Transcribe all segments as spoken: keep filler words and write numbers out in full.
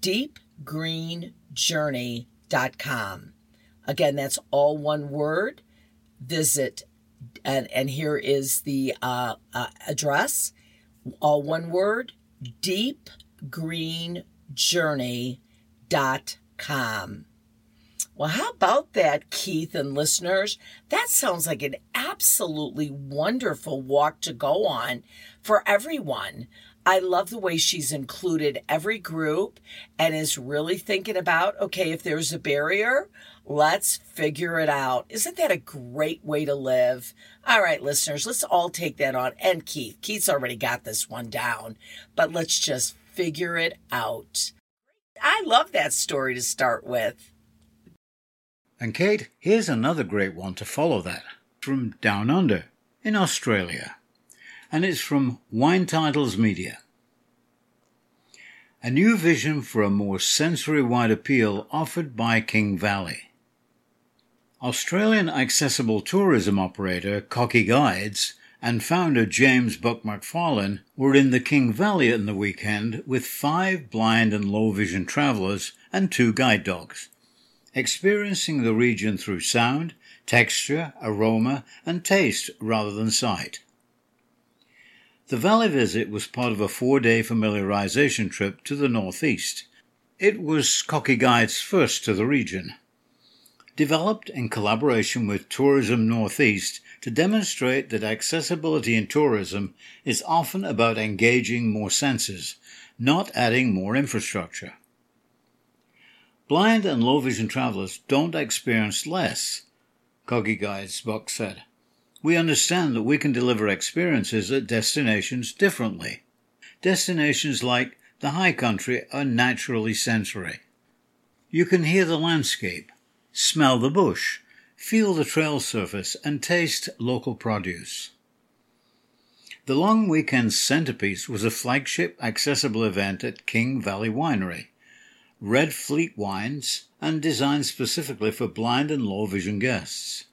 deep green journey dot com. Again, that's all one word. Visit, and, and here is the uh, uh, address, all one word, deep green journey dot com. Well, how about that, Keith and listeners? That sounds like an absolutely wonderful walk to go on for everyone. I love the way she's included every group and is really thinking about, okay, if there's a barrier, let's figure it out. Isn't that a great way to live? All right, listeners, let's all take that on. And Keith, Keith's already got this one down, but let's just figure it out. I love that story to start with. And Kate, here's another great one to follow that, from Down Under, in Australia. And it's from Wine Titles Media. A new vision for a more sensory-wide appeal offered by King Valley. Australian accessible tourism operator Cocky Guides and founder James Buck McFarlane were in the King Valley on the weekend with five blind and low-vision travellers and two guide dogs, experiencing the region through sound, texture, aroma, and taste rather than sight. The Valley visit was part of a four-day familiarization trip to the northeast. It was Cocky Guide's first to the region. Developed in collaboration with Tourism Northeast to demonstrate that accessibility in tourism is often about engaging more senses, not adding more infrastructure. Blind and low-vision travelers don't experience less, Cocky Guides Buck said. We understand that we can deliver experiences at destinations differently. Destinations like the high country are naturally sensory. You can hear the landscape, smell the bush, feel the trail surface, and taste local produce. The long weekend centerpiece was a flagship accessible event at King Valley Winery, Red Fleet Wines, and designed specifically for blind and low-vision guests.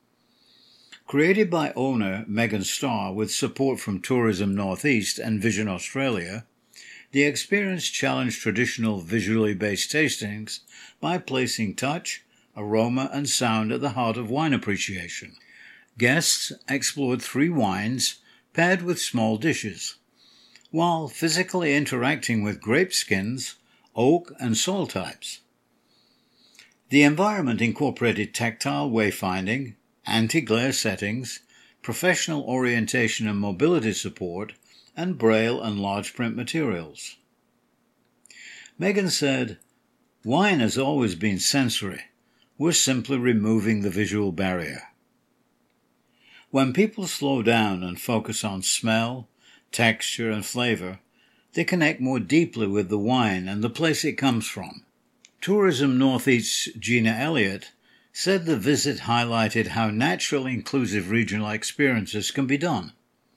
Created by owner Megan Starr with support from Tourism Northeast and Vision Australia, the experience challenged traditional visually based tastings by placing touch, aroma, and sound at the heart of wine appreciation. Guests explored three wines paired with small dishes, while physically interacting with grape skins, oak, and soil types. The environment incorporated tactile wayfinding, anti-glare settings, professional orientation and mobility support, and braille and large print materials. Megan said, "Wine has always been sensory. We're simply removing the visual barrier. When people slow down and focus on smell, texture, and flavor, they connect more deeply with the wine and the place it comes from." Tourism Northeast's Gina Elliott said the visit highlighted how naturally inclusive regional experiences can be done.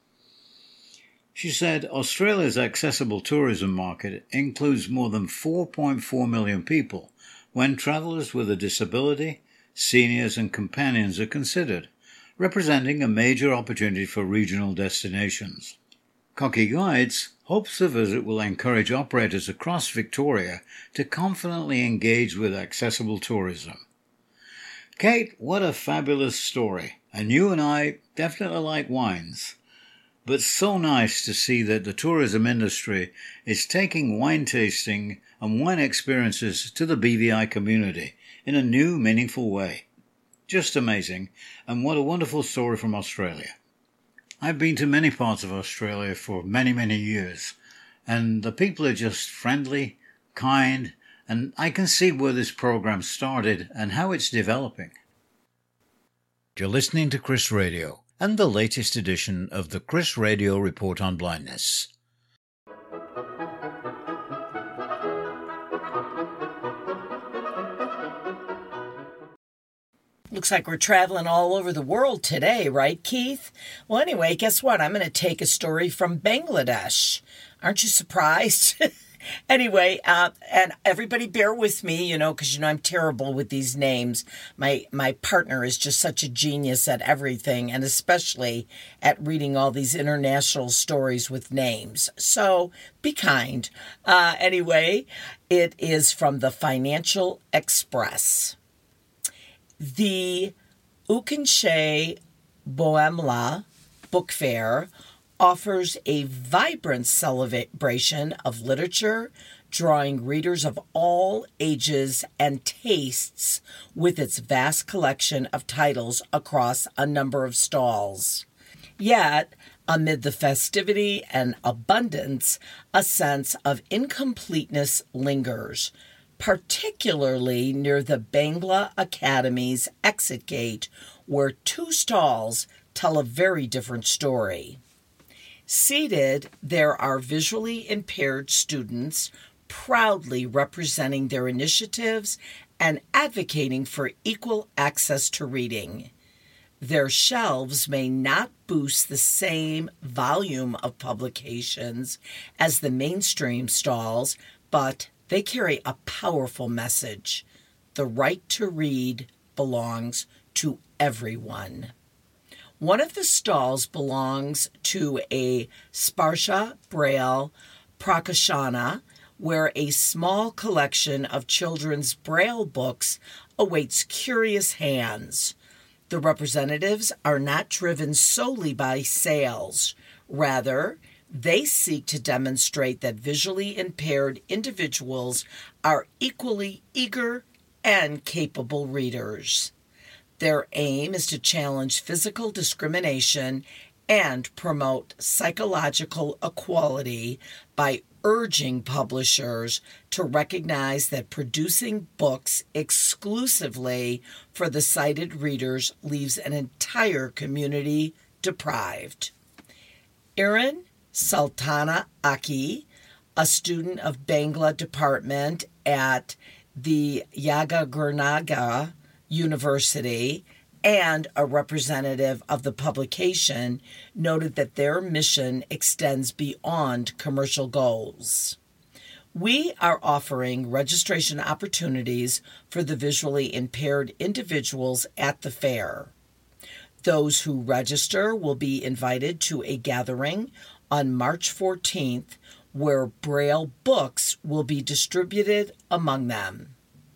She said Australia's accessible tourism market includes more than four point four million people when travellers with a disability, seniors, and companions are considered, representing a major opportunity for regional destinations. Cocky Guides hopes the visit will encourage operators across Victoria to confidently engage with accessible tourism. Kate, what a fabulous story, and you and I definitely like wines. But so nice to see that the tourism industry is taking wine tasting and wine experiences to the B V I community in a new, meaningful way. Just amazing, and what a wonderful story from Australia. I've been to many parts of Australia for many, many years, and the people are just friendly, kind, and I can see where this program started and how it's developing. You're listening to Chris Radio and the latest edition of the Chris Radio Report on Blindness. Looks like we're traveling all over the world today, right, Keith? Well, anyway, guess what? I'm going to take a story from Bangladesh. Aren't you surprised? Anyway, uh, and everybody bear with me, you know, because, you know, I'm terrible with these names. My my partner is just such a genius at everything, and especially at reading all these international stories with names. So be kind. Uh, anyway, it is from the Financial Express. The Ukinshe Boemla Book Fair offers a vibrant celebration of literature, drawing readers of all ages and tastes with its vast collection of titles across a number of stalls. Yet, amid the festivity and abundance, a sense of incompleteness lingers, particularly near the Bangla Academy's exit gate, where two stalls tell a very different story. Seated, there are visually impaired students proudly representing their initiatives and advocating for equal access to reading. Their shelves may not boast the same volume of publications as the mainstream stalls, but they carry a powerful message. The right to read belongs to everyone. One of the stalls belongs to a Sparsha Braille Prakashana, where a small collection of children's Braille books awaits curious hands. The representatives are not driven solely by sales. Rather, they seek to demonstrate that visually impaired individuals are equally eager and capable readers. Their aim is to challenge physical discrimination and promote psychological equality by urging publishers to recognize that producing books exclusively for the sighted readers leaves an entire community deprived. Irin Sultana Aki, a student of Bangla department at the Yagagurnaga University and a representative of the publication, noted that their mission extends beyond commercial goals. We are offering registration opportunities for the visually impaired individuals at the fair. Those who register will be invited to a gathering on March fourteenth, where Braille books will be distributed among them.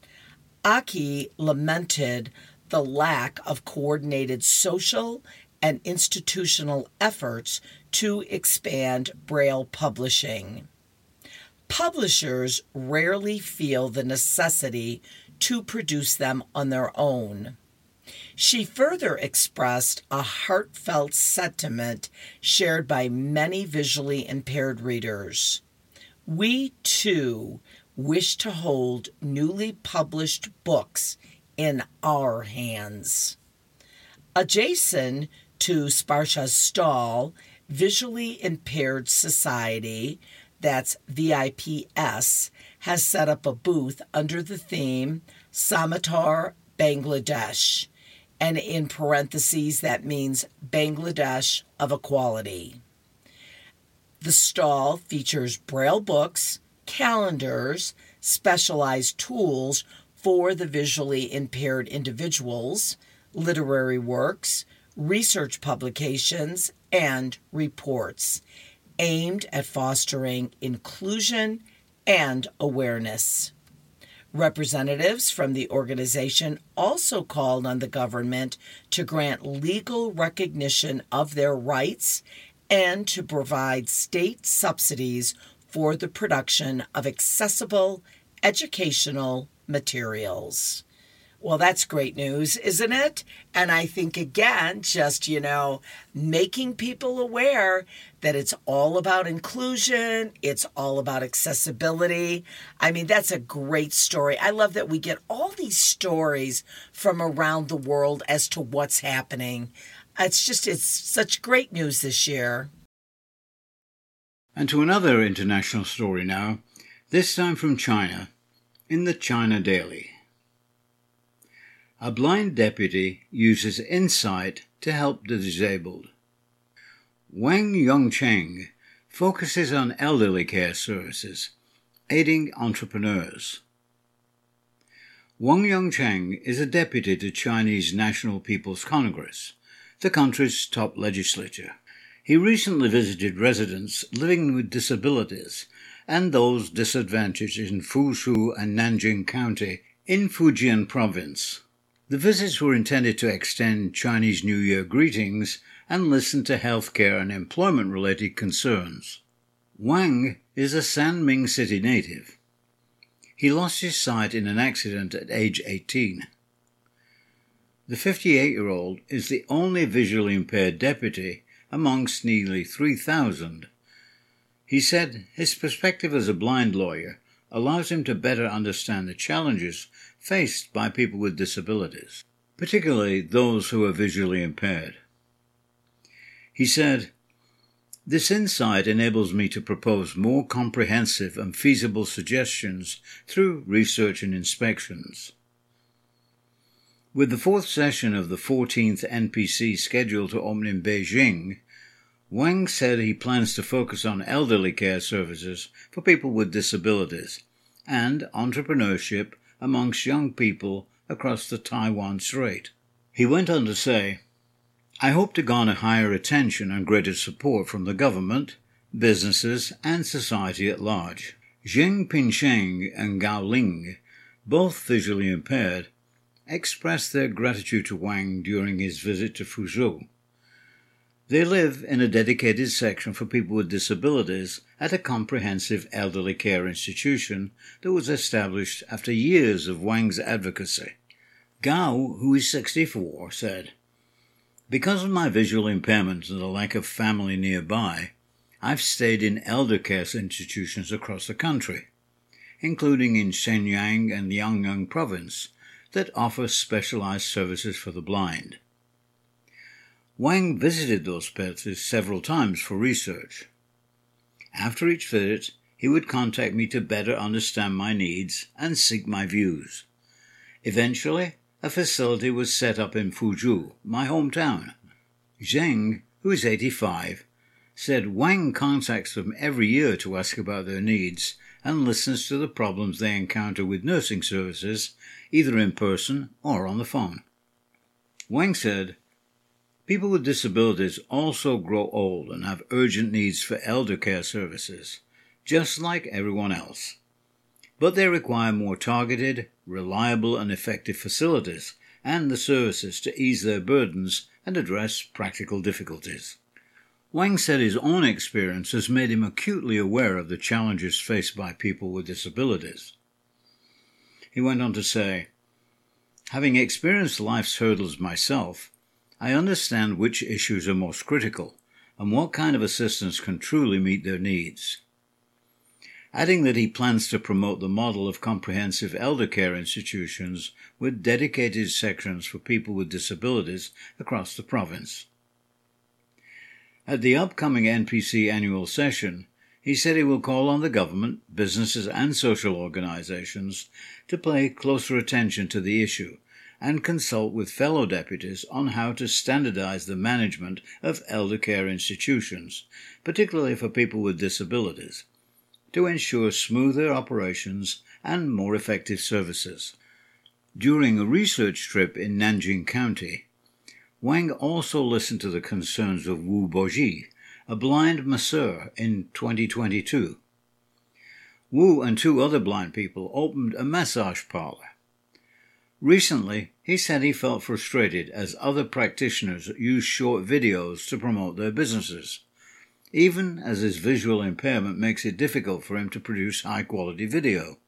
Aki lamented the lack of coordinated social and institutional efforts to expand Braille publishing. Publishers rarely feel the necessity to produce them on their own. She further expressed a heartfelt sentiment shared by many visually impaired readers. We, too, wish to hold newly published books in our hands. Adjacent to Sparsha's stall, Visually Impaired Society, that's V I P S, has set up a booth under the theme Samatar Bangladesh, and in parentheses that means Bangladesh of Equality. The stall features Braille books, calendars, specialized tools for the visually impaired individuals, literary works, research publications, and reports aimed at fostering inclusion and awareness. Representatives from the organization also called on the government to grant legal recognition of their rights and to provide state subsidies for the production of accessible educational materials. Well, that's great news, isn't it? And I think, again, just, you know, making people aware that it's all about inclusion, it's all about accessibility. I mean, that's a great story. I love that we get all these stories from around the world as to what's happening. It's just, it's such great news this year. And to another international story now, this time from China, in the China Daily. A blind deputy uses insight to help the disabled. Wang Yongcheng focuses on elderly care services, aiding entrepreneurs. Wang Yongcheng is a deputy to Chinese National People's Congress, the country's top legislature. He recently visited residents living with disabilities and those disadvantaged in Fuzhou and Nanjing County in Fujian Province. The visits were intended to extend Chinese New Year greetings and listen to healthcare and employment-related concerns. Wang is a Sanming City native. He lost his sight in an accident at age eighteen. The fifty-eight-year-old is the only visually impaired deputy amongst nearly three thousand. He said his perspective as a blind lawyer allows him to better understand the challenges faced by people with disabilities, particularly those who are visually impaired. He said, "This insight enables me to propose more comprehensive and feasible suggestions through research and inspections." With the fourth session of the fourteenth N P C scheduled to open in Beijing, Wang said he plans to focus on elderly care services for people with disabilities and entrepreneurship amongst young people across the Taiwan Strait. He went on to say, "I hope to garner higher attention and greater support from the government, businesses, and society at large." Zheng Pinsheng and Gao Ling, both visually impaired, expressed their gratitude to Wang during his visit to Fuzhou. They live in a dedicated section for people with disabilities at a comprehensive elderly care institution that was established after years of Wang's advocacy. Gao, who is sixty-four, said, "Because of my visual impairment and the lack of family nearby, I've stayed in elder care institutions across the country, including in Shenyang and Liaoning Province, that offer specialized services for the blind." Wang visited those places several times for research. After each visit, he would contact me to better understand my needs and seek my views. Eventually, a facility was set up in Fuzhou, my hometown. Zheng, who is eighty-five, said Wang contacts them every year to ask about their needs and listens to the problems they encounter with nursing services, either in person or on the phone. Wang said, "People with disabilities also grow old and have urgent needs for elder care services, just like everyone else. But they require more targeted, reliable, and effective facilities and the services to ease their burdens and address practical difficulties." Wang said his own experience has made him acutely aware of the challenges faced by people with disabilities. He went on to say, "Having experienced life's hurdles myself, I understand which issues are most critical and what kind of assistance can truly meet their needs." Adding that he plans to promote the model of comprehensive elder care institutions with dedicated sections for people with disabilities across the province. At the upcoming N P C annual session, he said he will call on the government, businesses, and social organizations to pay closer attention to the issue and consult with fellow deputies on how to standardize the management of elder care institutions, particularly for people with disabilities, to ensure smoother operations and more effective services. During a research trip in Nanjing County, Wang also listened to the concerns of Wu Boji, a blind masseur, in twenty twenty-two. Wu and two other blind people opened a massage parlor. Recently, he said he felt frustrated as other practitioners use short videos to promote their businesses, even as his visual impairment makes it difficult for him to produce high-quality video.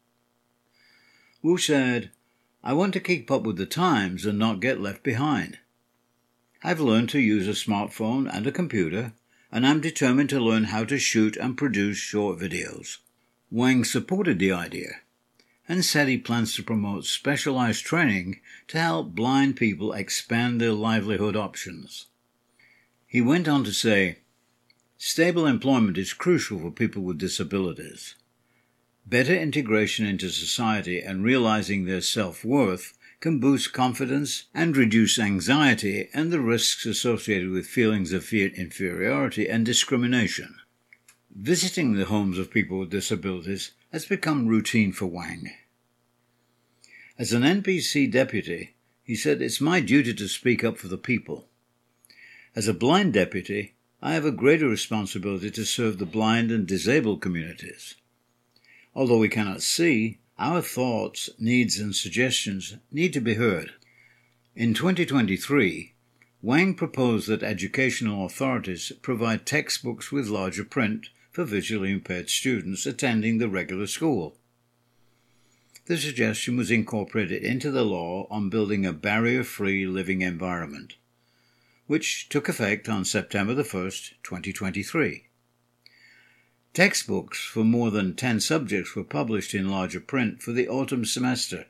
Wu said, "I want to keep up with the times and not get left behind. I've learned to use a smartphone and a computer, and I'm determined to learn how to shoot and produce short videos." Wang supported the idea and said he plans to promote specialized training to help blind people expand their livelihood options. He went on to say, "Stable employment is crucial for people with disabilities. Better integration into society and realizing their self-worth can boost confidence and reduce anxiety and the risks associated with feelings of inferiority and discrimination." Visiting the homes of people with disabilities has become routine for Wang. As an N P C deputy, he said, "It's my duty to speak up for the people. As a blind deputy, I have a greater responsibility to serve the blind and disabled communities. Although we cannot see, our thoughts, needs and suggestions need to be heard." In twenty twenty-three, Wang proposed that educational authorities provide textbooks with larger print for visually impaired students attending the regular school. The suggestion was incorporated into the law on building a barrier-free living environment, which took effect on September the first, twenty twenty-three. Textbooks for more than ten subjects were published in larger print for the autumn semester.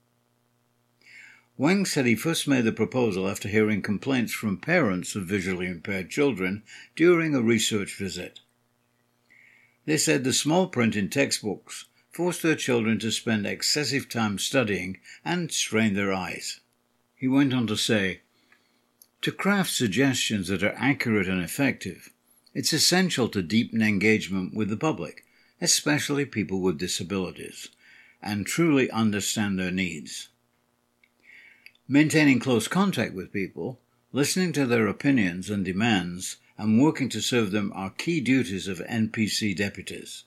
Wang said he first made the proposal after hearing complaints from parents of visually impaired children during a research visit. They said the small print in textbooks forced their children to spend excessive time studying and strain their eyes. He went on to say, "To craft suggestions that are accurate and effective, it's essential to deepen engagement with the public, especially people with disabilities, and truly understand their needs. Maintaining close contact with people, listening to their opinions and demands, and working to serve them are key duties of N P C deputies."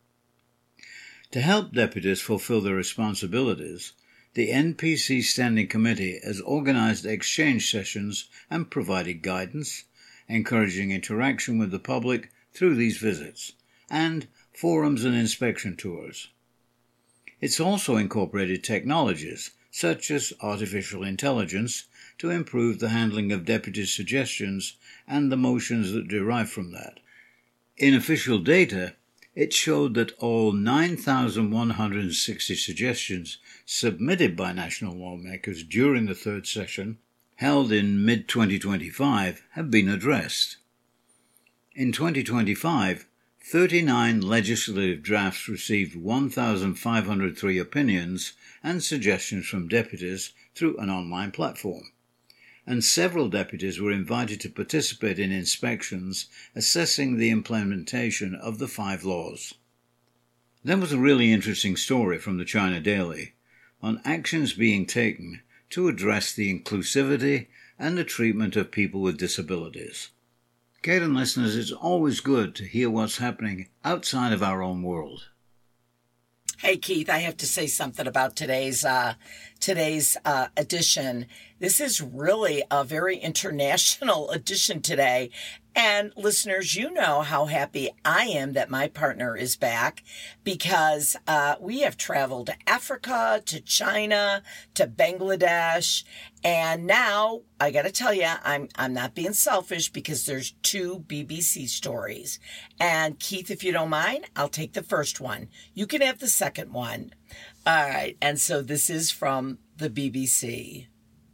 To help deputies fulfill their responsibilities, the N P C Standing Committee has organized exchange sessions and provided guidance, encouraging interaction with the public through these visits, and forums and inspection tours. It's also incorporated technologies, such as artificial intelligence, to improve the handling of deputies' suggestions and the motions that derive from that. In official data, it showed that all nine thousand one hundred sixty suggestions submitted by national lawmakers during the third session, held in mid twenty twenty-five, have been addressed. In twenty twenty-five, thirty-nine legislative drafts received one thousand five hundred three opinions and suggestions from deputies through an online platform, and several deputies were invited to participate in inspections assessing the implementation of the five laws. There was a really interesting story from the China Daily on actions being taken to address the inclusivity and the treatment of people with disabilities. Caden listeners, it's always good to hear what's happening outside of our own world. Hey, Keith, I have to say something about today's uh, today's uh, edition. This is really a very international edition today. And listeners, you know how happy I am that my partner is back, because uh, we have traveled to Africa, to China, to Bangladesh. And now I got to tell you, I'm I'm not being selfish, because there's two B B C stories. And Keith, if you don't mind, I'll take the first one. You can have the second one. All right. And so this is from the B B C.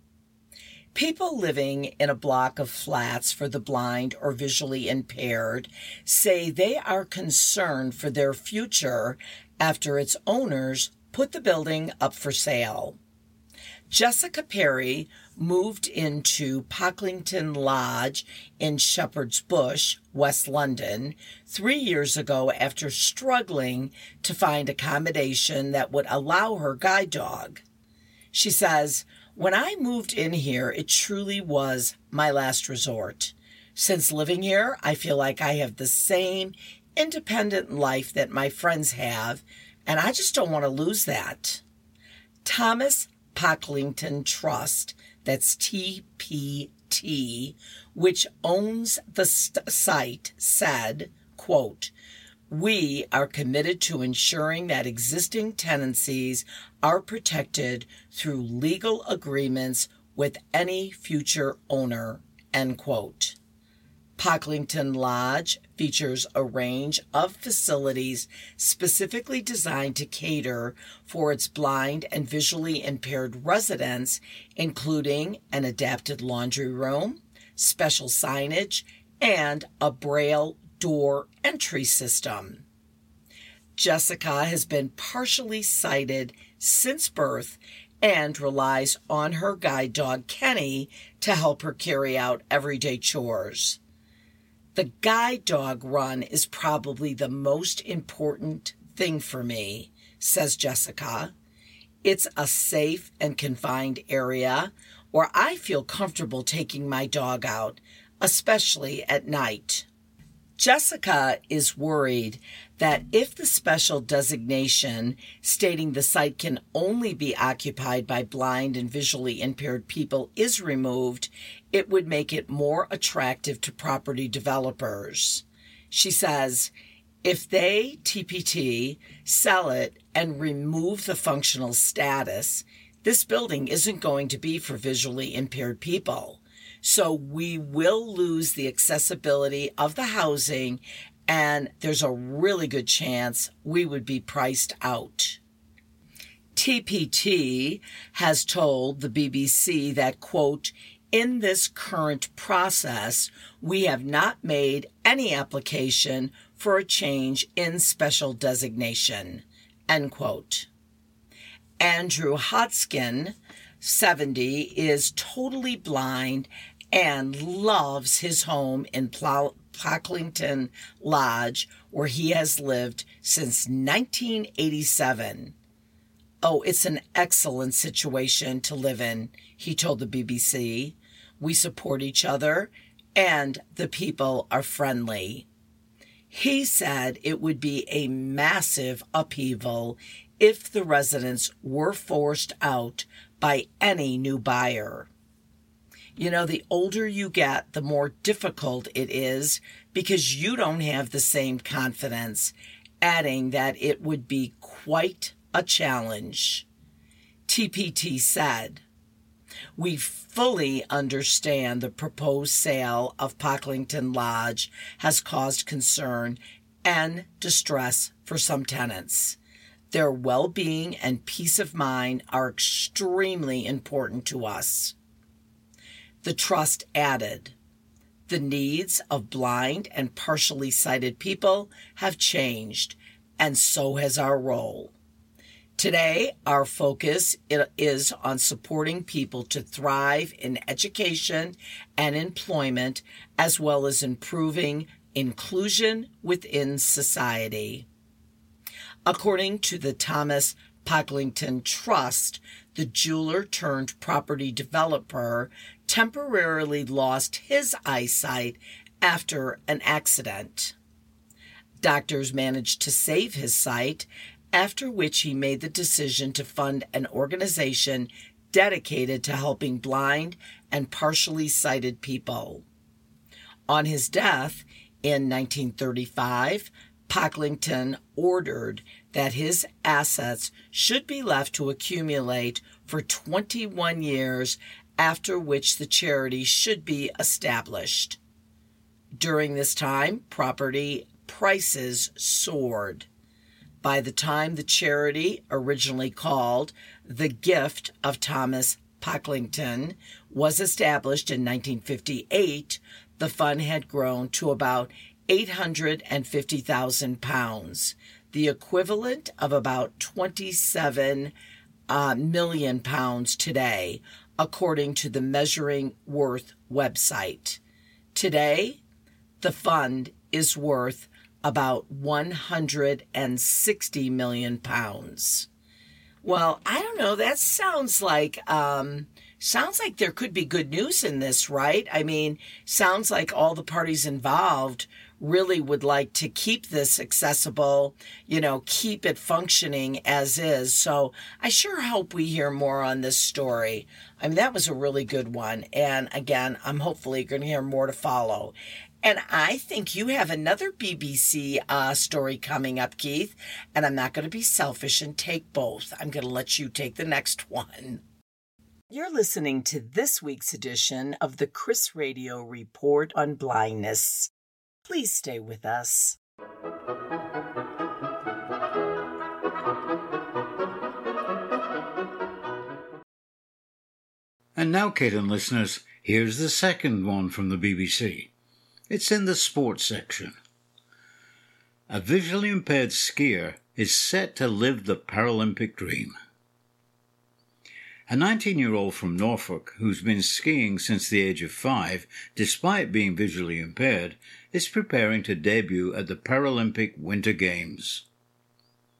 People living in a block of flats for the blind or visually impaired say they are concerned for their future after its owners put the building up for sale. Jessica Perry moved into Pocklington Lodge in Shepherd's Bush, West London, three years ago after struggling to find accommodation that would allow her guide dog. She says, "When I moved in here, it truly was my last resort. Since living here, I feel like I have the same independent life that my friends have, and I just don't want to lose that." Thomas Pocklington Trust, that's T P T, which owns the st- site, said, quote, "We are committed to ensuring that existing tenancies are protected through legal agreements with any future owner," end quote. Pocklington Lodge features a range of facilities specifically designed to cater for its blind and visually impaired residents, including an adapted laundry room, special signage, and a Braille door entry system. Jessica has been partially sighted since birth and relies on her guide dog Kenny to help her carry out everyday chores. The guide dog run is probably the most important thing for me, says Jessica. It's a safe and confined area where I feel comfortable taking my dog out, especially at night. Jessica is worried that if the special designation stating the site can only be occupied by blind and visually impaired people is removed, it would make it more attractive to property developers. She says, if they, T P T, sell it and remove the functional status, this building isn't going to be for visually impaired people. So we will lose the accessibility of the housing, and there's a really good chance we would be priced out. T P T has told the B B C that, quote, in this current process, we have not made any application for a change in special designation, end quote. Andrew Hotskin, seventy, is totally blind and loves his home in Pl- Pocklington Lodge, where he has lived since nineteen eighty-seven. Oh, it's an excellent situation to live in, he told the B B C. We support each other, and the people are friendly. He said it would be a massive upheaval if the residents were forced out by any new buyer. You know, the older you get, the more difficult it is because you don't have the same confidence, adding that it would be quite a challenge. T P T said, we fully understand the proposed sale of Pocklington Lodge has caused concern and distress for some tenants. Their well-being and peace of mind are extremely important to us. The trust added, the needs of blind and partially sighted people have changed, and so has our role. Today, our focus is on supporting people to thrive in education and employment, as well as improving inclusion within society. According to the Thomas Pocklington Trust, the jeweler turned property developer temporarily lost his eyesight after an accident. Doctors managed to save his sight, after which he made the decision to fund an organization dedicated to helping blind and partially sighted people. On his death in nineteen thirty-five, Pocklington ordered that his assets should be left to accumulate for twenty-one years, after which the charity should be established. During this time, property prices soared. By the time the charity, originally called The Gift of Thomas Pocklington, was established in nineteen fifty-eight, the fund had grown to about eight hundred fifty thousand pounds, the equivalent of about twenty-seven uh, million pounds today, according to the Measuring Worth website. Today, the fund is worth about one hundred sixty million pounds. Well, I don't know. That sounds like um, sounds like there could be good news in this, right? I mean, sounds like all the parties involved really would like to keep this accessible, you know, keep it functioning as is. So I sure hope we hear more on this story. I mean, that was a really good one. And again, I'm hopefully going to hear more to follow. And I think you have another B B C uh, story coming up, Keith. And I'm not going to be selfish and take both. I'm going to let you take the next one. You're listening to this week's edition of the Chris Radio Report on Blindness. Please stay with us. And now, Kate and listeners, here's the second one from the B B C. It's in the sports section. A visually impaired skier is set to live the Paralympic dream. A nineteen-year-old from Norfolk who's been skiing since the age of five, despite being visually impaired, is preparing to debut at the Paralympic Winter Games.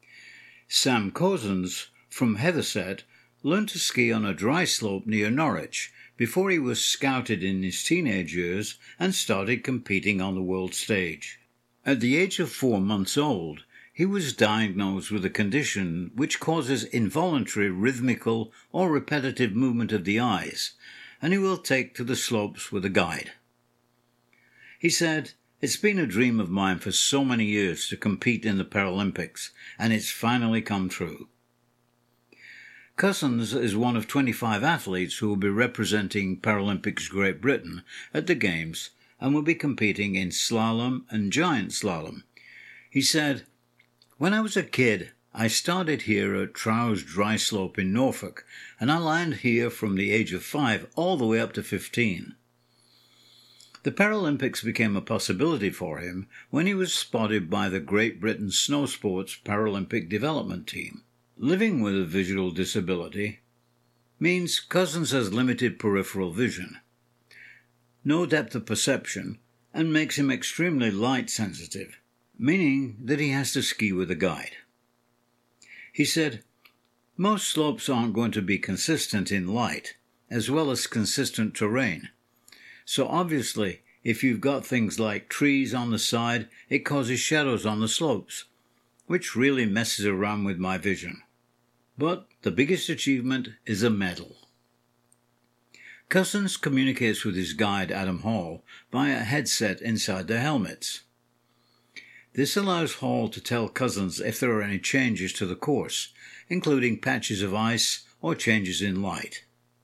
Sam Cousins from Hethersett learned to ski on a dry slope near Norwich before he was scouted in his teenage years and started competing on the world stage. At the age of four months old, he was diagnosed with a condition which causes involuntary rhythmical or repetitive movement of the eyes, and he will take to the slopes with a guide. He said, "It's been a dream of mine for so many years to compete in the Paralympics, and it's finally come true." Cousins is one of twenty-five athletes who will be representing Paralympics Great Britain at the Games and will be competing in slalom and giant slalom. He said, "When I was a kid, I started here at Trowse Dry Slope in Norfolk, and I learned here from the age of five all the way up to fifteen. The Paralympics became a possibility for him when he was spotted by the Great Britain Snow Sports Paralympic Development Team. Living with a visual disability means Cousins has limited peripheral vision, no depth of perception, and makes him extremely light sensitive, meaning that he has to ski with a guide. He said, "Most slopes aren't going to be consistent in light, as well as consistent terrain. So obviously, if you've got things like trees on the side, it causes shadows on the slopes, which really messes around with my vision. But the biggest achievement is a medal." Cousins communicates with his guide Adam Hall via a headset inside their helmets. This allows Hall to tell Cousins if there are any changes to the course, including patches of ice or changes in light.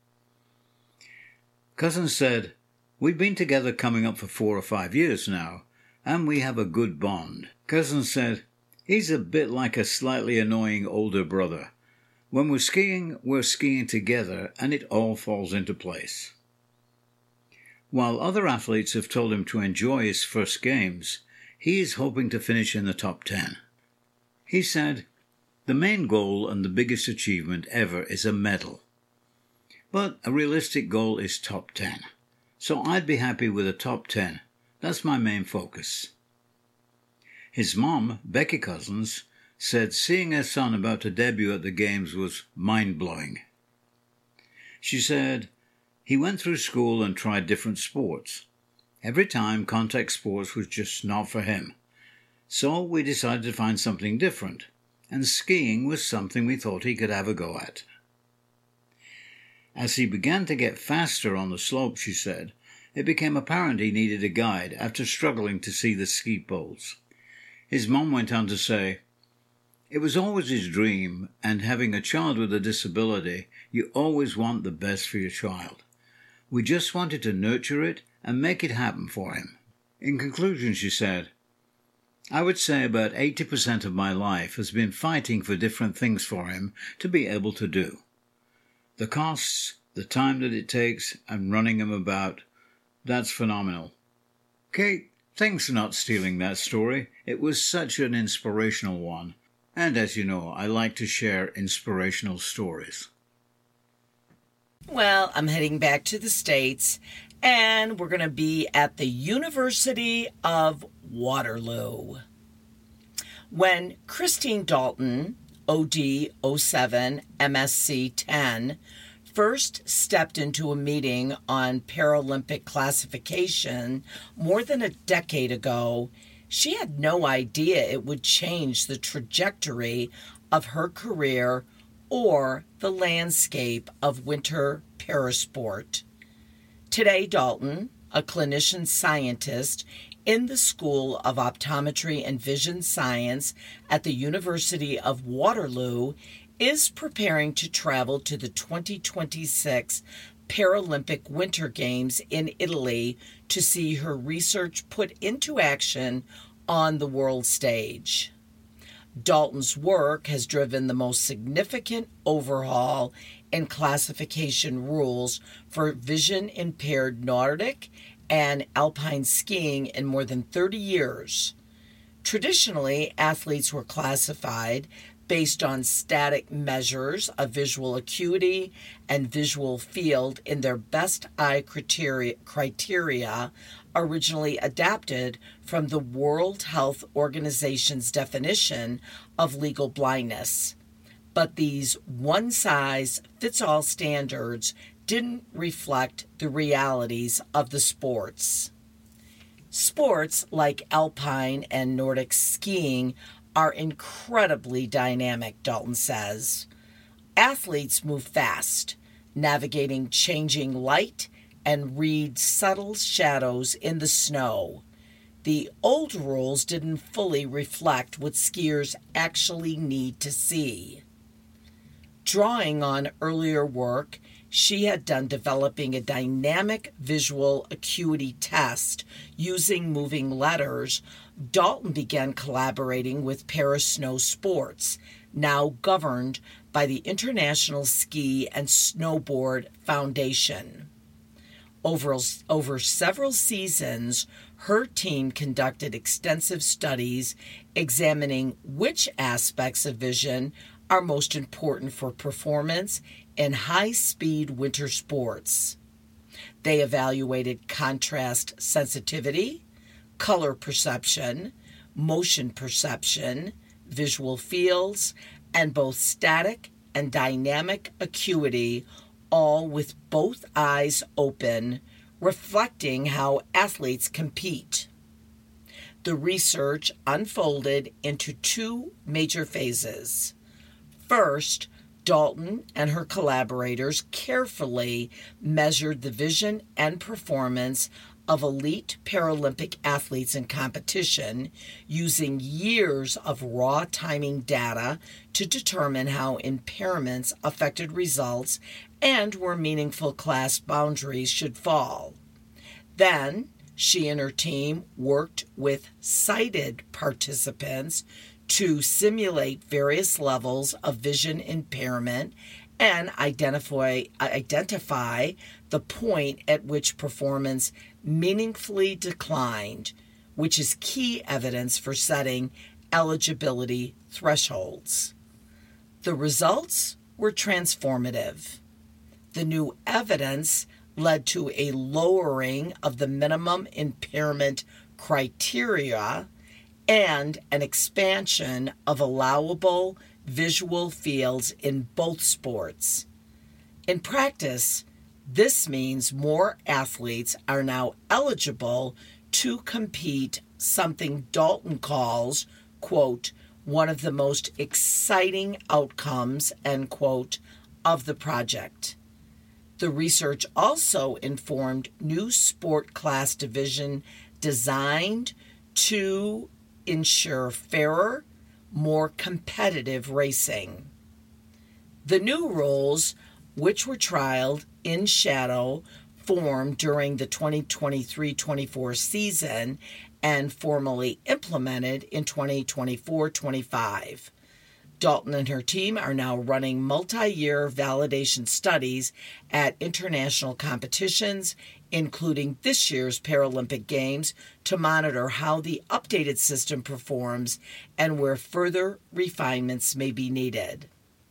Cousins said, "We've been together coming up for four or five years now, and we have a good bond." Cousins said, "He's a bit like a slightly annoying older brother. When we're skiing, we're skiing together, and it all falls into place." While other athletes have told him to enjoy his first games, he is hoping to finish in the top ten. He said, "The main goal and the biggest achievement ever is a medal. But a realistic goal is top ten. So I'd be happy with a top ten. That's my main focus." His mom, Becky Cousins, said seeing her son about to debut at the Games was mind-blowing. She said, "He went through school and tried different sports. Every time contact sports was just not for him. So we decided to find something different, and skiing was something we thought he could have a go at." As he began to get faster on the slope, she said, it became apparent he needed a guide after struggling to see the ski poles. His mom went on to say, "It was always his dream, and having a child with a disability, you always want the best for your child. We just wanted to nurture it and make it happen for him." In conclusion, she said, "I would say about eighty percent of my life has been fighting for different things for him to be able to do. The costs, the time that it takes, and running him about, that's phenomenal." Kate, thanks for not stealing that story. It was such an inspirational one. And as you know, I like to share inspirational stories. Well, I'm heading back to the States, and we're going to be at the University of Waterloo. When Christine Dalton, O D oh seven M S C ten, first stepped into a meeting on Paralympic classification more than a decade ago, she had no idea it would change the trajectory of her career or the landscape of winter parasport. Today, Dalton, a clinician scientist in the School of Optometry and Vision Science at the University of Waterloo, is preparing to travel to the twenty twenty-six Paralympic Winter Games in Italy to see her research put into action on the world stage. Dalton's work has driven the most significant overhaul in classification rules for vision-impaired Nordic and alpine skiing in more than thirty years. Traditionally, athletes were classified based on static measures of visual acuity and visual field in their best eye criteria, criteria originally adapted from the World Health Organization's definition of legal blindness. But these one-size-fits-all standards didn't reflect the realities of the sports. Sports like alpine and Nordic skiing are incredibly dynamic, Dalton says. Athletes move fast, navigating changing light and read subtle shadows in the snow. The old rules didn't fully reflect what skiers actually need to see. Drawing on earlier work she had done developing a dynamic visual acuity test using moving letters, Dalton began collaborating with Paris Snow Sports, now governed by the International Ski and Snowboard Foundation. Over, over several seasons, her team conducted extensive studies examining which aspects of vision are most important for performance in high-speed winter sports. They evaluated contrast sensitivity, color perception, motion perception, visual fields, and both static and dynamic acuity, all with both eyes open, reflecting how athletes compete. The research unfolded into two major phases. First, Dalton and her collaborators carefully measured the vision and performance of elite Paralympic athletes in competition using years of raw timing data to determine how impairments affected results and where meaningful class boundaries should fall. Then, she and her team worked with sighted participants to simulate various levels of vision impairment and identify, identify the point at which performance meaningfully declined, which is key evidence for setting eligibility thresholds. The results were transformative. The new evidence led to a lowering of the minimum impairment criteria and an expansion of allowable visual fields in both sports. In practice, this means more athletes are now eligible to compete, something Dalton calls, quote, one of the most exciting outcomes, end quote, of the project. The research also informed new sport class division designed to ensure fairer, more competitive racing. The new rules, which were trialed in shadow, formed during the twenty twenty-three twenty-four season and formally implemented in twenty twenty-four twenty-five. Dalton and her team are now running multi-year validation studies at international competitions, including this year's Paralympic Games, to monitor how the updated system performs and where further refinements may be needed.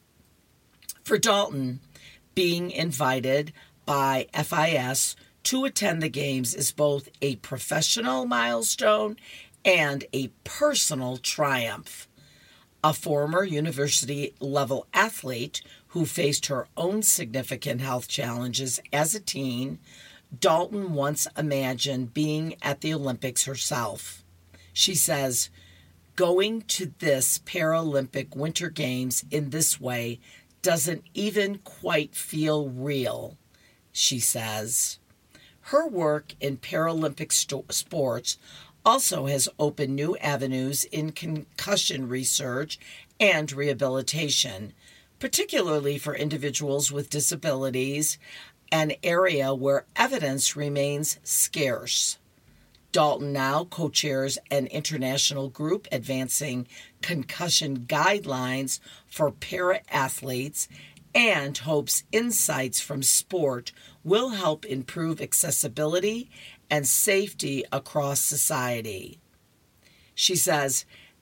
For Dalton, being invited by F I S to attend the Games is both a professional milestone and a personal triumph. A former university-level athlete who faced her own significant health challenges as a teen, Dalton once imagined being at the Olympics herself. She says, "Going to this Paralympic Winter Games in this way doesn't even quite feel real," she says. Her work in Paralympic sto- sports also has opened new avenues in concussion research and rehabilitation, particularly for individuals with disabilities, an area where evidence remains scarce. Dalton now co-chairs an international group advancing concussion guidelines for para-athletes and hopes insights from sport will help improve accessibility and safety across society. She says,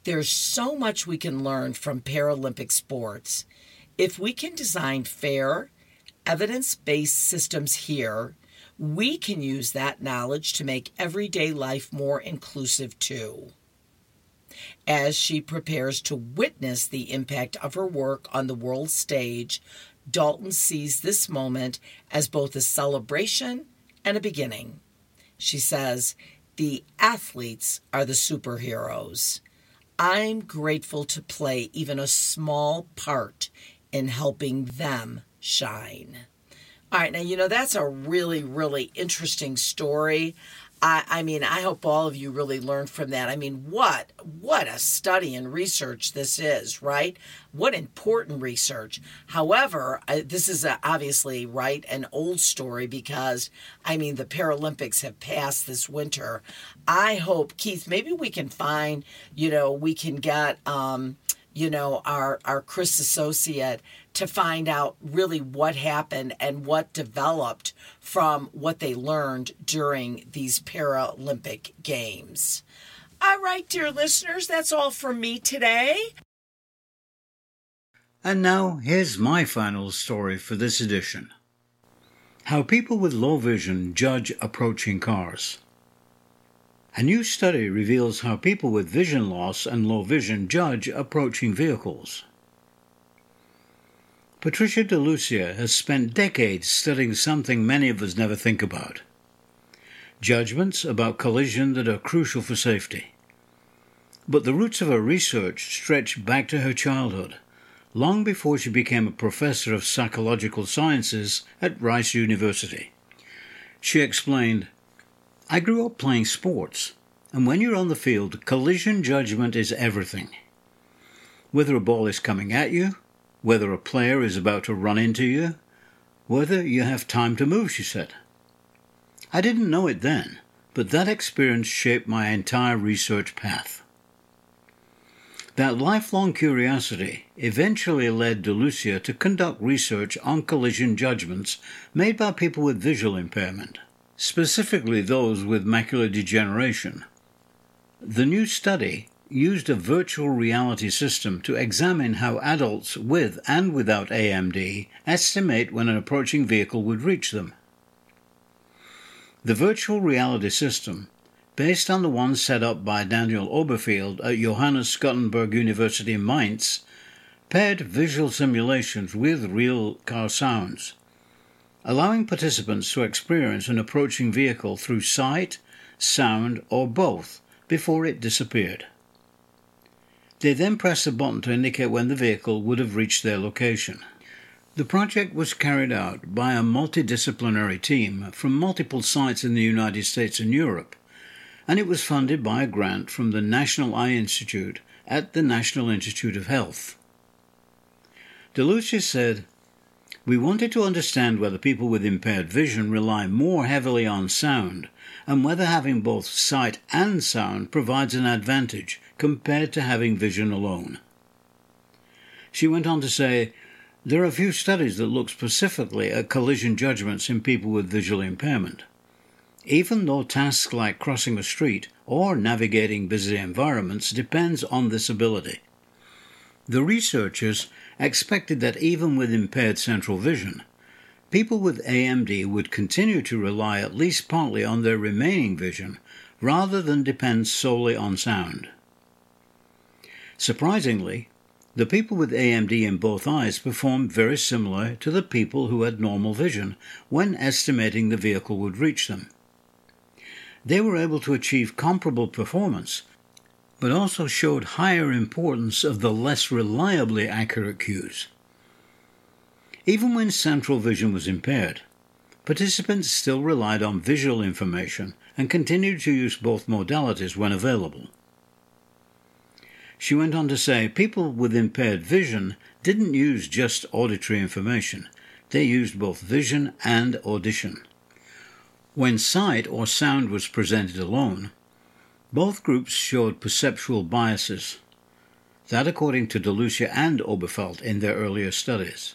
There's so much we can learn from Paralympic sports. If we can design fair, evidence-based systems here, we can use that knowledge to make everyday life more inclusive too. As she prepares to witness the impact of her work on the world stage, Dalton sees this moment as both a celebration and a beginning. She says, "The athletes are the superheroes. I'm grateful to play even a small part in helping them shine." All right, now, you know, that's a really, really interesting story. I, I mean, I hope all of you really learned from that. I mean, what, what a study and research this is, right? What important research. However, I, this is a, obviously, right, an old story because, I mean, the Paralympics have passed this winter. I hope, Keith, maybe we can find, you know, we can get, um, you know, our, our Chris associate to find out really what happened and what developed from what they learned during these Paralympic Games. All right, dear listeners, that's all from me today. And now, here's my final story for this edition. How people with low vision judge approaching cars. A new study reveals how people with vision loss and low vision judge approaching vehicles. Patricia DeLucia has spent decades studying something many of us never think about: judgments about collision that are crucial for safety. But the roots of her research stretch back to her childhood, long before she became a professor of psychological sciences at Rice University. She explained, "I grew up playing sports, and when you're on the field, collision judgment is everything. Whether a ball is coming at you, whether a player is about to run into you, whether you have time to move," she said. "I didn't know it then, but that experience shaped my entire research path." That lifelong curiosity eventually led DeLucia to conduct research on collision judgments made by people with visual impairment, specifically those with macular degeneration. The new study used a virtual reality system to examine how adults with and without A M D estimate when an approaching vehicle would reach them. The virtual reality system, based on the one set up by Daniel Oberfield at Johannes Gutenberg University in Mainz, paired visual simulations with real car sounds, allowing participants to experience an approaching vehicle through sight, sound, or both before it disappeared. They then pressed a button to indicate when the vehicle would have reached their location. The project was carried out by a multidisciplinary team from multiple sites in the United States and Europe, and it was funded by a grant from the National Eye Institute at the National Institute of Health. DeLucia said, "We wanted to understand whether people with impaired vision rely more heavily on sound, and whether having both sight and sound provides an advantage compared to having vision alone." She went on to say, "There are few studies that look specifically at collision judgments in people with visual impairment. Even though tasks like crossing a street or navigating busy environments depends on this ability. The researchers expected that even with impaired central vision, people with A M D would continue to rely at least partly on their remaining vision rather than depend solely on sound. Surprisingly, the people with A M D in both eyes performed very similar to the people who had normal vision when estimating the vehicle would reach them. They were able to achieve comparable performance, but also showed higher importance of the less reliably accurate cues. Even when central vision was impaired, participants still relied on visual information and continued to use both modalities when available. She went on to say people with impaired vision didn't use just auditory information. They used both vision and audition. When sight or sound was presented alone, both groups showed perceptual biases. That according to DeLucia and Oberfeld in their earlier studies.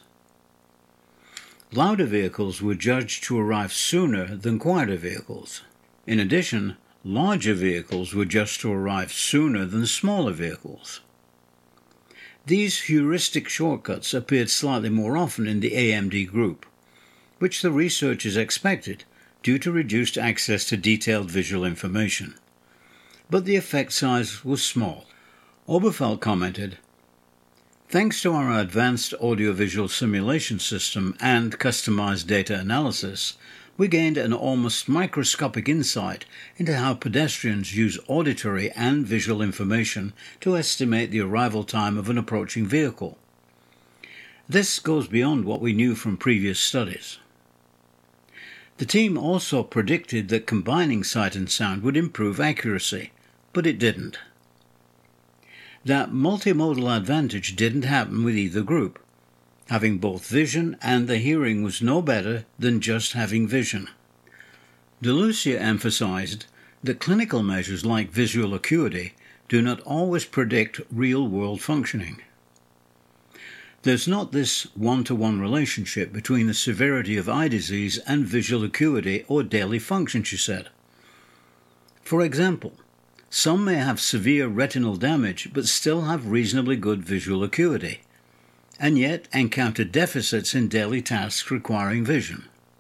Louder vehicles were judged to arrive sooner than quieter vehicles. In addition, larger vehicles were just to arrive sooner than smaller vehicles. These heuristic shortcuts appeared slightly more often in the A M D group, which the researchers expected due to reduced access to detailed visual information. But the effect size was small. Oberfeld commented, "Thanks to our advanced audiovisual simulation system and customized data analysis, we gained an almost microscopic insight into how pedestrians use auditory and visual information to estimate the arrival time of an approaching vehicle. This goes beyond what we knew from previous studies." The team also predicted that combining sight and sound would improve accuracy, but it didn't. That multimodal advantage didn't happen with either group. Having both vision and the hearing was no better than just having vision. DeLucia emphasized that clinical measures like visual acuity do not always predict real-world functioning. There's not this one-to-one relationship between the severity of eye disease and visual acuity or daily function, she said. For example, some may have severe retinal damage but still have reasonably good visual acuity, and yet encounter deficits in daily tasks requiring vision.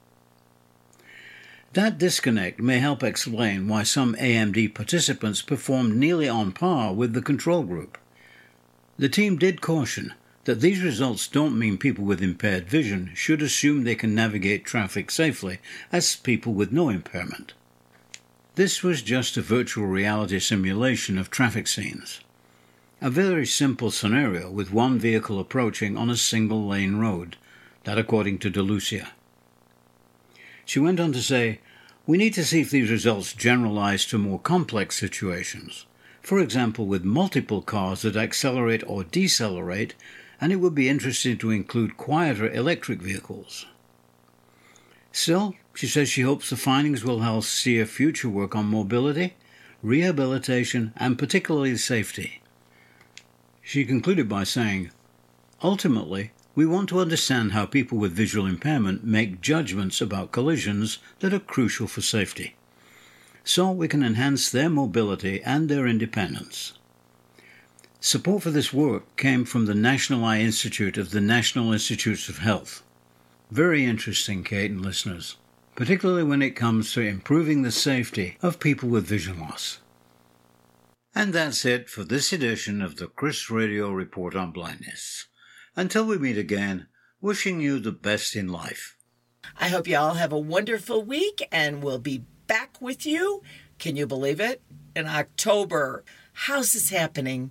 That disconnect may help explain why some A M D participants performed nearly on par with the control group. The team did caution that these results don't mean people with impaired vision should assume they can navigate traffic safely as people with no impairment. This was just a virtual reality simulation of traffic scenes. A very simple scenario with one vehicle approaching on a single-lane road, that according to DeLucia. She went on to say, "We need to see if these results generalize to more complex situations, for example with multiple cars that accelerate or decelerate, and it would be interesting to include quieter electric vehicles." Still, she says she hopes the findings will help steer future work on mobility, rehabilitation, and particularly safety. She concluded by saying, "Ultimately, we want to understand how people with visual impairment make judgments about collisions that are crucial for safety, so we can enhance their mobility and their independence." Support for this work came from the National Eye Institute of the National Institutes of Health. Very interesting, Kate and listeners, particularly when it comes to improving the safety of people with vision loss. And that's it for this edition of the Chris Radio Report on Blindness. Until we meet again, wishing you the best in life. I hope you all have a wonderful week, and we'll be back with you, can you believe it, in October. How's this happening?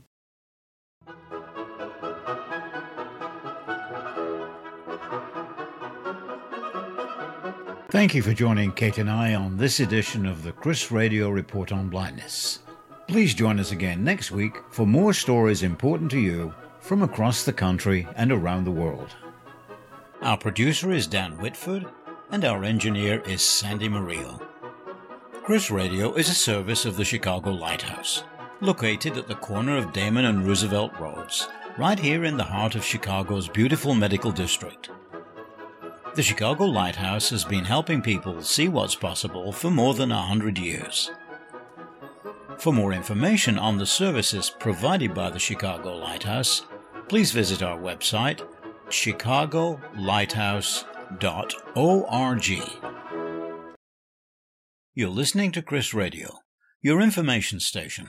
Thank you for joining Kate and I on this edition of the Chris Radio Report on Blindness. Please join us again next week for more stories important to you from across the country and around the world. Our producer is Dan Whitford, and our engineer is Sandy Murillo. Chris Radio is a service of the Chicago Lighthouse, located at the corner of Damon and Roosevelt Roads, right here in the heart of Chicago's beautiful medical district. The Chicago Lighthouse has been helping people see what's possible for more than a hundred years. For more information on the services provided by the Chicago Lighthouse, please visit our website, chicago lighthouse dot org. You're listening to Chris Radio, your information station.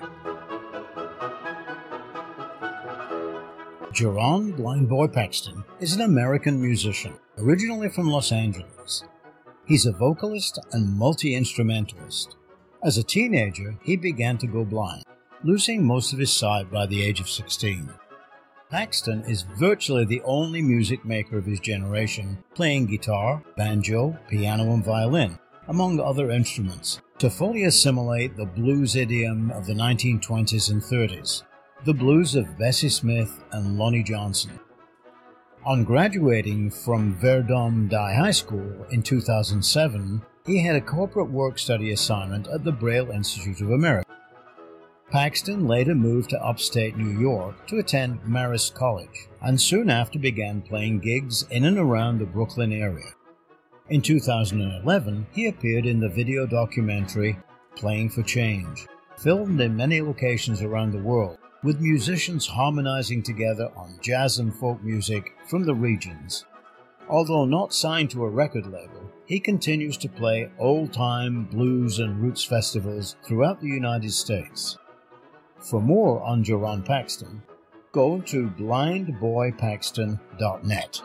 Jerron Blind Boy Paxton is an American musician, originally from Los Angeles. He's a vocalist and multi-instrumentalist. As a teenager, he began to go blind, losing most of his sight by the age of sixteen. Paxton is virtually the only music maker of his generation, playing guitar, banjo, piano, and violin, among other instruments, to fully assimilate the blues idiom of the nineteen twenties and thirties. The blues of Bessie Smith and Lonnie Johnson. On graduating from Verdun Die High School in two thousand seven, he had a corporate work-study assignment at the Braille Institute of America. Paxton later moved to upstate New York to attend Marist College, and soon after began playing gigs in and around the Brooklyn area. In two thousand eleven, he appeared in the video documentary Playing for Change, filmed in many locations around the world, with musicians harmonizing together on jazz and folk music from the regions. Although not signed to a record label, he continues to play old-time blues and roots festivals throughout the United States. For more on Jerron Paxton, go to blind boy paxton dot net.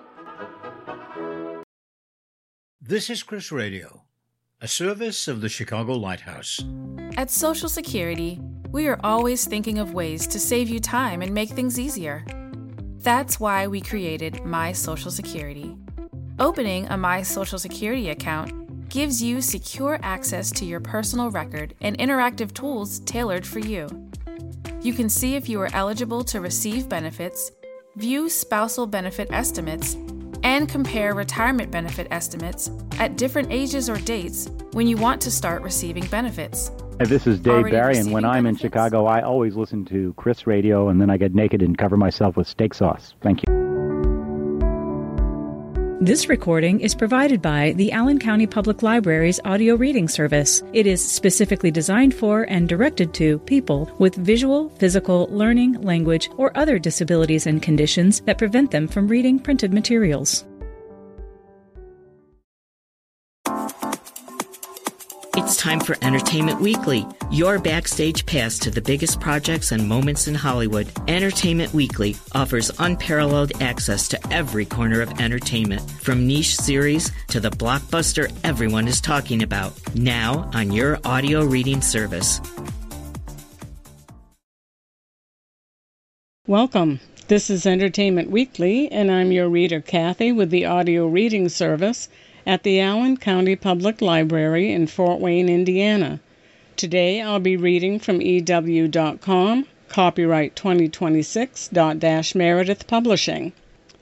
This is Chris Radio, a service of the Chicago Lighthouse. At Social Security, we are always thinking of ways to save you time and make things easier. That's why we created My Social Security. Opening a My Social Security account gives you secure access to your personal record and interactive tools tailored for you. You can see if you are eligible to receive benefits, view spousal benefit estimates, and compare retirement benefit estimates at different ages or dates when you want to start receiving benefits. Hi, this is Dave Already Barry, and when I'm in benefits? Chicago, I always listen to Chris Radio, and then I get naked and cover myself with steak sauce. Thank you. This recording is provided by the Allen County Public Library's audio reading service. It is specifically designed for and directed to people with visual, physical, learning, language, or other disabilities and conditions that prevent them from reading printed materials. It's time for Entertainment Weekly, your backstage pass to the biggest projects and moments in Hollywood. Entertainment Weekly offers unparalleled access to every corner of entertainment, from niche series to the blockbuster everyone is talking about, now on your audio reading service. Welcome. This is Entertainment Weekly, and I'm your reader, Kathy, with the audio reading service at the Allen County Public Library in Fort Wayne, Indiana. Today I'll be reading from E W dot com, copyright twenty twenty-six, dot dash Meredith Publishing.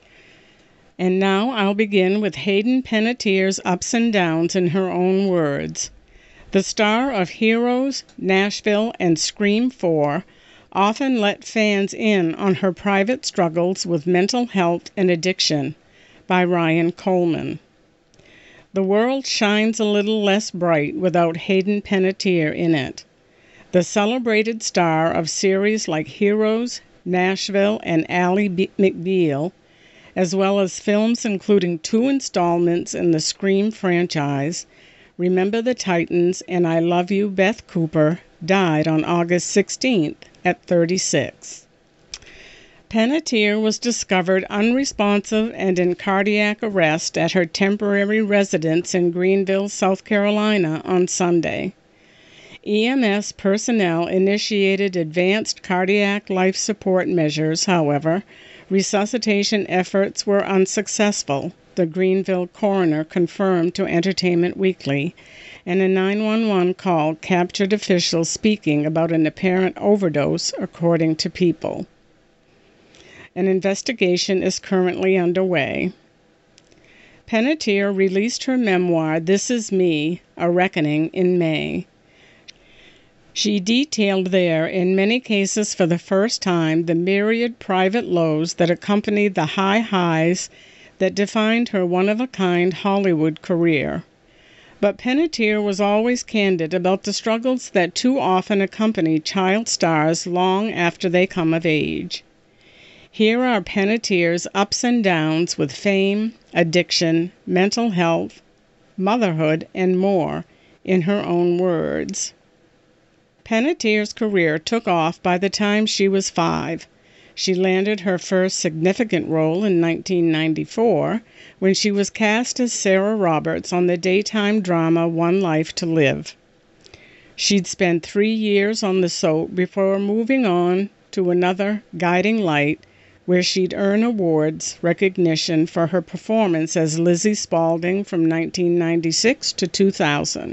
And now I'll begin with Hayden Panettiere's ups and downs in her own words. The star of Heroes, Nashville, and Scream four often let fans in on her private struggles with mental health and addiction, by Ryan Coleman. The world shines a little less bright without Hayden Panettiere in it. The celebrated star of series like Heroes, Nashville, and Ally McBeal, as well as films including two installments in the Scream franchise, Remember the Titans and I Love You, Beth Cooper, died on August sixteenth at thirty-six. Panettiere was discovered unresponsive and in cardiac arrest at her temporary residence in Greenville, South Carolina on Sunday. E M S personnel initiated advanced cardiac life support measures. However, resuscitation efforts were unsuccessful, the Greenville coroner confirmed to Entertainment Weekly, and a nine one one call captured officials speaking about an apparent overdose, according to People. An investigation is currently underway. Panettiere released her memoir, This Is Me, A Reckoning, in May. She detailed there, in many cases for the first time, the myriad private lows that accompanied the high highs that defined her one-of-a-kind Hollywood career. But Panettiere was always candid about the struggles that too often accompany child stars long after they come of age. Here are Panettiere's ups and downs with fame, addiction, mental health, motherhood, and more, in her own words. Panettiere's career took off by the time she was five. She landed her first significant role in nineteen ninety-four, when she was cast as Sarah Roberts on the daytime drama One Life to Live. She'd spent three years on the soap before moving on to another, Guiding Light, where she'd earn awards recognition for her performance as Lizzie Spaulding from nineteen ninety-six to two thousand.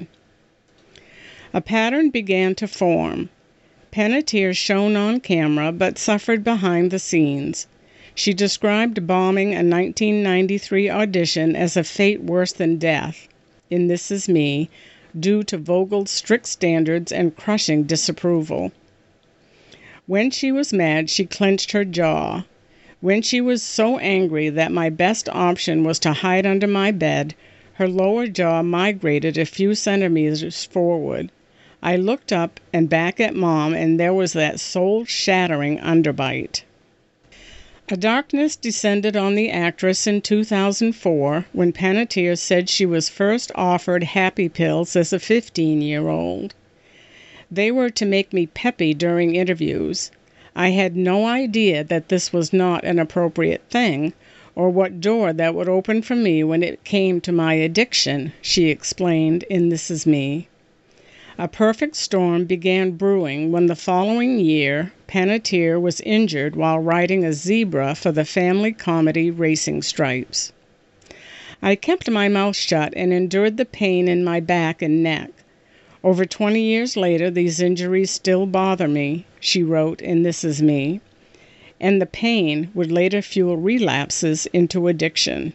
A pattern began to form. Panettiere shone on camera but suffered behind the scenes. She described bombing a nineteen ninety-three audition as a fate worse than death, in This Is Me, due to Vogel's strict standards and crushing disapproval. When she was mad, she clenched her jaw. When she was so angry that my best option was to hide under my bed, her lower jaw migrated a few centimeters forward. I looked up and back at Mom, and there was that soul-shattering underbite. A darkness descended on the actress in two thousand four when Panettiere said she was first offered happy pills as a fifteen-year-old. They were to make me peppy during interviews. I had no idea that this was not an appropriate thing, or what door that would open for me when it came to my addiction, she explained in This Is Me. A perfect storm began brewing when the following year Panettiere was injured while riding a zebra for the family comedy Racing Stripes. I kept my mouth shut and endured the pain in my back and neck. Over twenty years later, these injuries still bother me, she wrote in This Is Me, and the pain would later fuel relapses into addiction.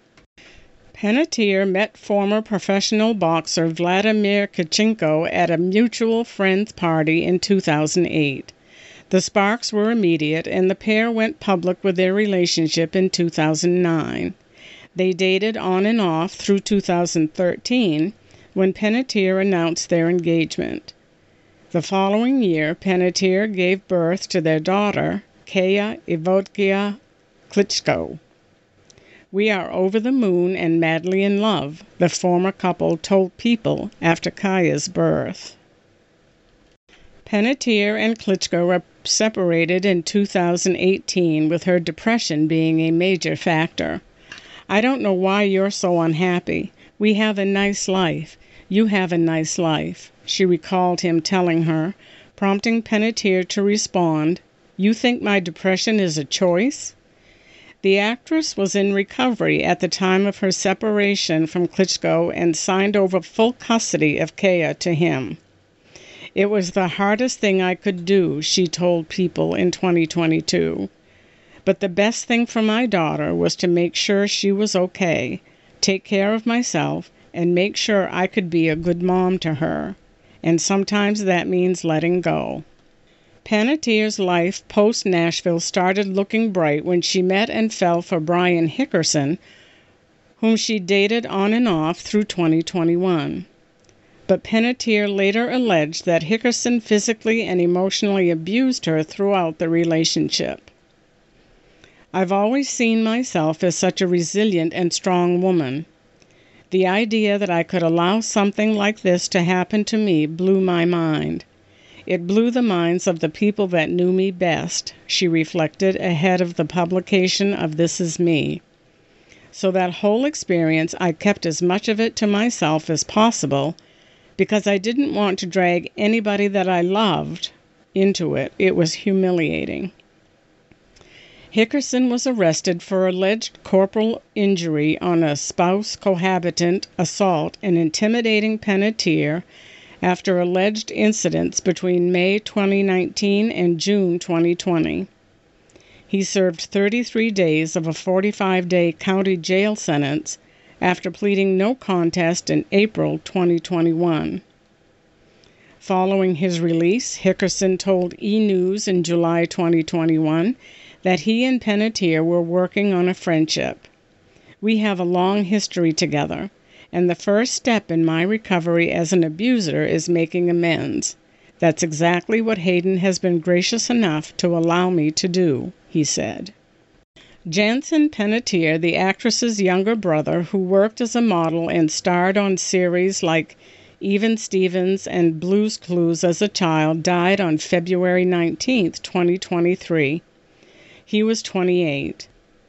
Panettiere met former professional boxer Vladimir Klitschko at a mutual friend's party in two thousand eight. The sparks were immediate, and the pair went public with their relationship in two thousand nine. They dated on and off through two thousand thirteen, when Panettiere announced their engagement. The following year, Panettiere gave birth to their daughter, Kaya Evodkia Klitschko. "We are over the moon and madly in love," the former couple told People after Kaya's birth. Panettiere and Klitschko were separated in two thousand eighteen, with her depression being a major factor. "I don't know why you're so unhappy. We have a nice life. You have a nice life," she recalled him telling her, prompting Panettiere to respond, "You think my depression is a choice?" The actress was in recovery at the time of her separation from Klitschko and signed over full custody of Kaya to him. "It was the hardest thing I could do," she told People in twenty twenty-two. "But the best thing for my daughter was to make sure she was okay, take care of myself, and make sure I could be a good mom to her. And sometimes that means letting go." Panettiere's life post-Nashville started looking bright when she met and fell for Brian Hickerson, whom she dated on and off through twenty twenty-one. But Panettiere later alleged that Hickerson physically and emotionally abused her throughout the relationship. "I've always seen myself as such a resilient and strong woman. The idea that I could allow something like this to happen to me blew my mind. It blew the minds of the people that knew me best," she reflected ahead of the publication of This Is Me. "So that whole experience, I kept as much of it to myself as possible because I didn't want to drag anybody that I loved into it. It was humiliating." Hickerson was arrested for alleged corporal injury on a spouse cohabitant assault and intimidating Panettiere after alleged incidents between May twenty nineteen and June twenty twenty. He served thirty-three days of a forty-five day county jail sentence after pleading no contest in April twenty twenty-one. Following his release, Hickerson told E! News in July twenty twenty-one that he and Panettiere were working on a friendship. "We have a long history together, and the first step in my recovery as an abuser is making amends. That's exactly what Hayden has been gracious enough to allow me to do," he said. Jansen Panettiere, the actress's younger brother, who worked as a model and starred on series like Even Stevens and Blue's Clues as a child, died on February nineteenth, twenty twenty-three. He was twenty-eight.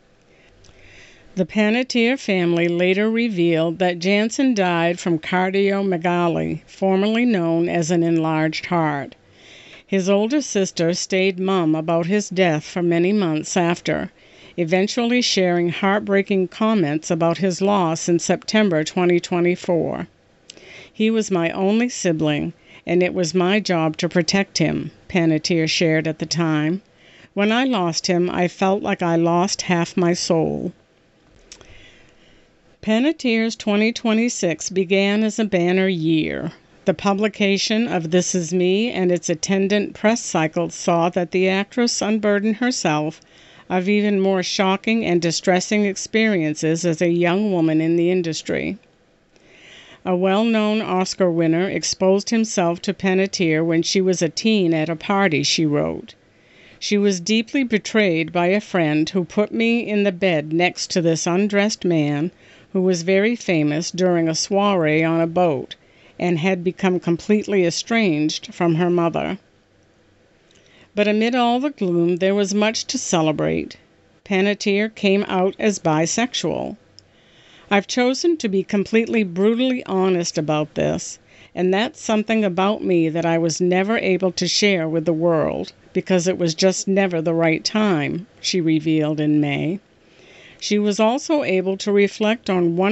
The Panettiere family later revealed that Jansen died from cardiomegaly, formerly known as an enlarged heart. His older sister stayed mum about his death for many months after, eventually sharing heartbreaking comments about his loss in September twenty twenty-four. "He was my only sibling, and it was my job to protect him," Panettiere shared at the time. "When I lost him, I felt like I lost half my soul." Panettiere's twenty twenty-six began as a banner year. The publication of This Is Me and its attendant press cycle saw that the actress unburdened herself of even more shocking and distressing experiences as a young woman in the industry. A well-known Oscar winner exposed himself to Panettiere when she was a teen at a party, she wrote. She was deeply betrayed by a friend who put me in the bed next to this undressed man who was very famous during a soiree on a boat and had become completely estranged from her mother. But amid all the gloom there was much to celebrate. Panettiere came out as bisexual. I've chosen to be completely brutally honest about this, and that's something about me that I was never able to share with the world because it was just never the right time, she revealed in May. She was also able to reflect on one